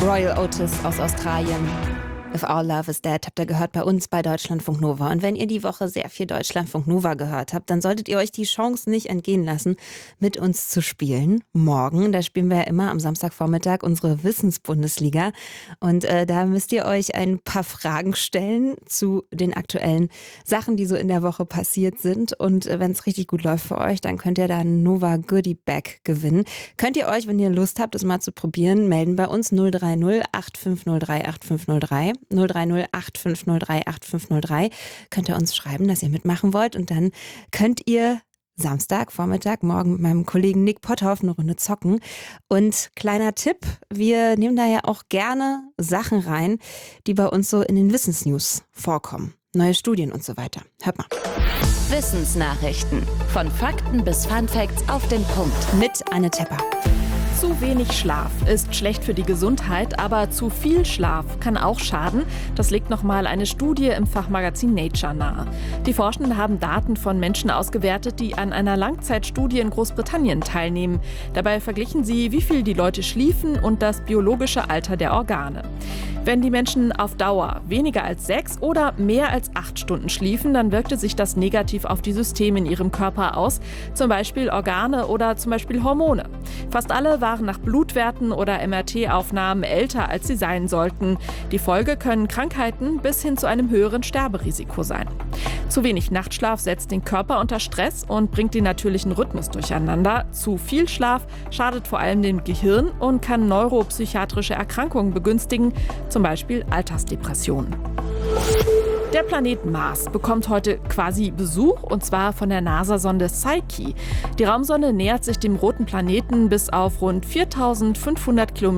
Royal Otis aus Australien. If Our Love Is Dead habt ihr gehört bei uns bei Deutschlandfunk Nova. Und wenn ihr die Woche sehr viel Deutschlandfunk Nova gehört habt, dann solltet ihr euch die Chance nicht entgehen lassen, mit uns zu spielen. Morgen, da spielen wir ja immer am Samstagvormittag unsere Wissensbundesliga. Und da müsst ihr euch ein paar Fragen stellen zu den aktuellen Sachen, die so in der Woche passiert sind. Und wenn es richtig gut läuft für euch, dann könnt ihr da ein Nova Goodie Bag gewinnen. Könnt ihr euch, wenn ihr Lust habt, das mal zu probieren, melden bei uns 030 8503 8503. 030 8503 8503. Könnt ihr uns schreiben, dass ihr mitmachen wollt, und dann könnt ihr Samstag, Vormittag, morgen mit meinem Kollegen Nick Potthoff eine Runde zocken. Und kleiner Tipp, wir nehmen da ja auch gerne Sachen rein, die bei uns so in den Wissensnews vorkommen. Neue Studien und so weiter. Hört mal. Wissensnachrichten. Von Fakten bis Funfacts auf den Punkt. Mit Anne Tepper. Zu wenig Schlaf ist schlecht für die Gesundheit, aber zu viel Schlaf kann auch schaden. Das legt nochmal eine Studie im Fachmagazin Nature nahe. Die Forschenden haben Daten von Menschen ausgewertet, die an einer Langzeitstudie in Großbritannien teilnehmen. Dabei verglichen sie, wie viel die Leute schliefen und das biologische Alter der Organe. Wenn die Menschen auf Dauer weniger als 6 oder mehr als 8 Stunden schliefen, dann wirkte sich das negativ auf die Systeme in ihrem Körper aus, zum Beispiel Organe oder zum Beispiel Hormone. Fast alle waren nach Blutwerten oder MRT-Aufnahmen älter, als sie sein sollten. Die Folge können Krankheiten bis hin zu einem höheren Sterberisiko sein. Zu wenig Nachtschlaf setzt den Körper unter Stress und bringt den natürlichen Rhythmus durcheinander. Zu viel Schlaf schadet vor allem dem Gehirn und kann neuropsychiatrische Erkrankungen begünstigen, zum Beispiel Altersdepressionen. Der Planet Mars bekommt heute quasi Besuch, und zwar von der NASA-Sonde Psyche. Die Raumsonde nähert sich dem roten Planeten bis auf rund 4.500 Kilometer